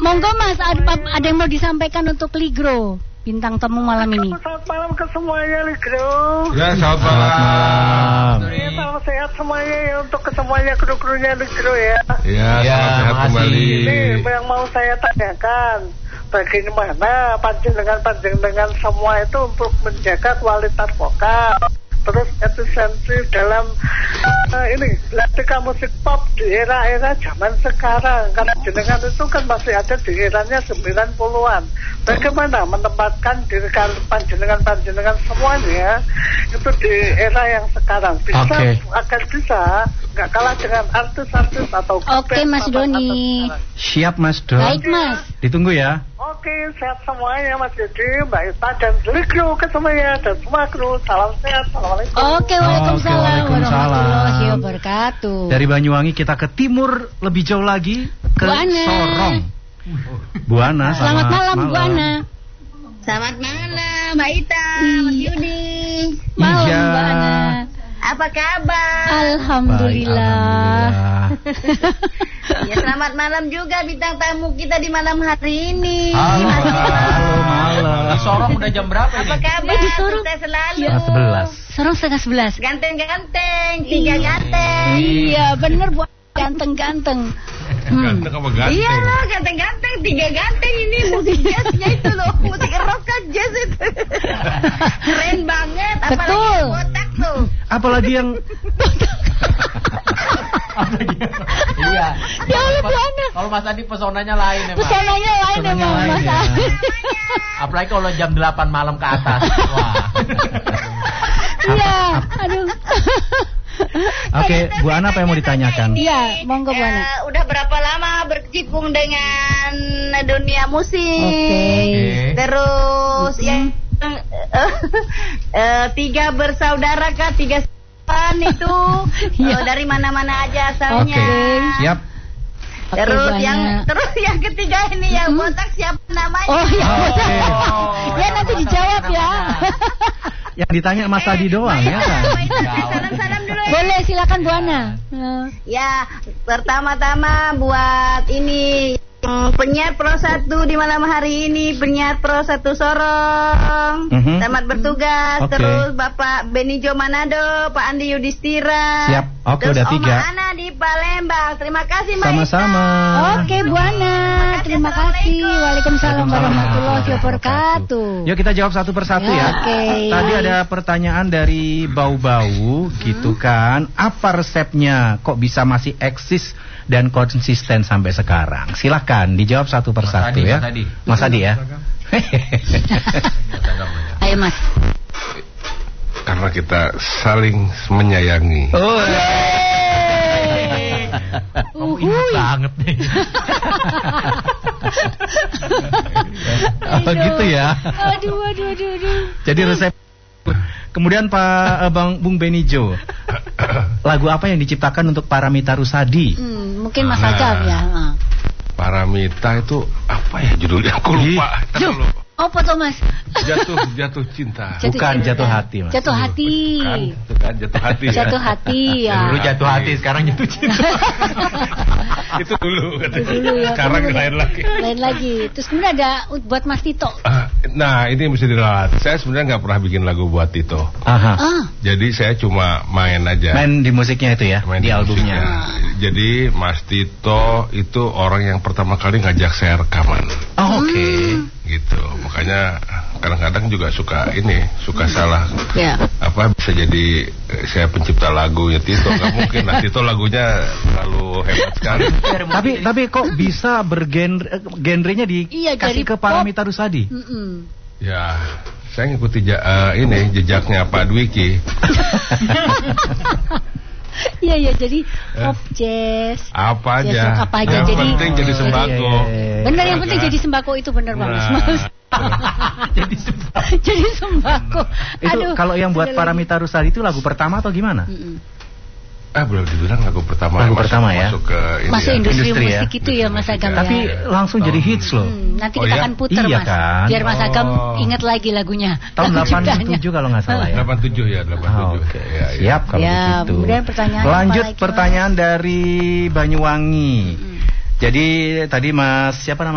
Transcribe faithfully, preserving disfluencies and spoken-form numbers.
Monggo Mas, ada, ada yang mau disampaikan untuk Ligro, bintang tamu malam ini. Selamat malam ke semuanya Ligro. Ya, selamat malam. Ya, salam sehat semuanya ya untuk ke semuanya kru-krunya Ligro ya. Ya, ya selamat sehat kembali. Ini yang mau saya tanyakan, bagaimana panjenengan-panjenengan semua itu untuk menjaga kualitas vokal, terus efisiensi dalam uh, ini ketika musik pop di era-era zaman sekarang, karena jenengan itu kan masih ada di eranya sembilan puluhan. Bagaimana menempatkan diri panjenengan-panjenengan semuanya itu di era yang sekarang bisa okay. agar bisa nggak kalah dengan artis-artis atau Oke okay, Mas Doni. Siap Mas Don. Baik Mas. Ditunggu ya. Oke, sehat semuanya Mas Yudi, Mbak Ita dan Ligro ke semuanya dan semua kru. Salam sehat. Assalamualaikum. Oke, waalaikumsalam, Oke, waalaikumsalam. warahmatullahi wabarakatuh. Dari Banyuwangi kita ke timur lebih jauh lagi ke Bu Ana. Sorong. Bu Ana, Selamat malam, Bu Ana. Selamat malam Mbak Ita, Mas Yudi. Malam Iya. Bu Ana. Apa kabar? Alhamdulillah. Baik, alhamdulillah. Ya, selamat malam juga bintang tamu kita di malam hari ini. Halo, Mas Yudi. halo, malam. Di Sorong udah jam berapa ini? Apa kabar? Eh, di Sorong. Sukses selalu. Setengah sebelas. Sorong setengah sebelas. Ganteng-ganteng, tiga ganteng. Iya, bener Bu. Ganteng-ganteng. Hmm. Ganteng apa ganteng? Iya loh, ganteng-ganteng, tiga ganteng ini musik jazznya itu loh, musik rock kan jazz itu. Keren banget, apalagi Betul. yang botak tuh. Apalagi yang Iya. Ya Allah, Bu Ana. Kalau Mas Adi pesonanya lain emang. Pesonanya lain Pesonanya emang lain, Mas ya. Adi. Apalagi kalau jam delapan malam ke atas. Wah. Iya, aduh. Oke, Bu Ana apa yang mau ditanyakan? Iya, monggo Bu Ana. Eh, udah berapa lama berkecimpung dengan dunia musik? Oke. Terus yang eh, eh, tiga bersaudara kah? Tiga saudara itu Iya. eh, dari mana-mana aja Oke, asalnya. siap. Oke, Terus Bu Ana. yang terus yang ketiga ini yang botak siapa namanya? Oh, ya. Oke. Ya nanti dijawab ya. Yang ditanya Mas Adi doang ya kan? Salam-salam dulu ya. Boleh, silakan Bu Ana. Ya, pertama-tama buat ini mm, penyiar Pro satu di malam hari ini, penyiar Pro satu Sorong, Mhm. selamat bertugas. Oke. Terus Bapak Benijo Manado, Pak Andi Yudhistira. Siap. Oke, Terus udah tiga. Oma Ana di Palembang. Terima kasih Mbak Sama-sama. Ita. Oke Bu Ana, terima kasih. Waalaikumsalam warahmatullahi wabarakatuh. Yuk kita jawab satu persatu ya. Oke. Tadi ada pertanyaan dari Bau-Bau gitu kan. Apa resepnya kok bisa masih eksis dan konsisten sampai sekarang? Silakan dijawab satu persatu Adi, ya. Mas Adi. Mas Adi ya. Ayo Mas. Karena kita saling menyayangi. Oh. Kamu ingat banget nih. Oh gitu ya. Aduh, aduh, aduh, aduh. Jadi resep. Kemudian Pak eh, Bang Bung Benijo. Lagu apa yang diciptakan untuk Paramita Rusady? Hmm, mungkin Mas Nah. Ajab ya. Ah. Paramita itu apa ya judulnya? Aku lupa. Ntar Yuk, dulu. apa tuh Mas? Jatuh jatuh cinta. Jatuh Bukan cinta. jatuh hati, Mas. Jatuh hati. Kan, itu kan jatuh hati. ya. Jatuh hati ya. Dulu jatuh hati, sekarang jatuh cinta. Itu dulu katanya. Dulu ya. Sekarang Kemudian- lain lagi. Lain lagi. Terus kemudian ada buat Mas Tito. Ah, Nah ini mesti diralat. Saya sebenarnya nggak pernah bikin lagu buat Tito. Aha. Ah, Jadi saya cuma main aja. Main di musiknya itu ya, Main di albumnya. musiknya. Jadi Mas Tito itu orang yang pertama kali ngajak saya rekaman. Oh, oke. Gitu. Makanya kadang-kadang juga suka ini, suka salah. ya. Apa bisa jadi eh, saya pencipta lagunya Tito? Nggak mungkin lah. Tito lagunya terlalu hebat sekali. Tapi tapi kok bisa bergenre genrenya Iya, dikasih dari ke pop. Paramita Rusady? Mm-mm. Ya, saya ngikuti ja- eh, ini jejaknya Pak Dwiki. Iya, iya, jadi pop jazz. Apa Jazz aja. rock apa aja, Yang jadi- penting jadi sembako. Bener, yang penting jadi sembako itu bener banget. Nah. Mas. Jadi sebab. Jadi sembako. Itu kalau yang buat ada lagi. Paramita Rusady itu lagu pertama atau gimana? Mm-mm. Ah, boleh dibilang lagu pertama. Lagu masuk- pertama ya? Masuk ke ini Masuk ya. industri, Industri ya? musik itu ya Mas Agam ya. Tapi langsung jadi hits loh. Hmm, nanti Oh, kita ya? akan puter Iya Mas, kan? biar Mas Agam Oh. ingat lagi lagunya. Tahun Lagu delapan ciptaannya. tujuh kalau nggak salah ya. delapan tujuh ya, delapan Ah, tujuh. Oke, Ya, ya. siap kalau Ya, begitu. kemudian pertanyaan Lanjut apa lagi, Mas? pertanyaan dari Banyuwangi. Jadi tadi Mas siapa namanya?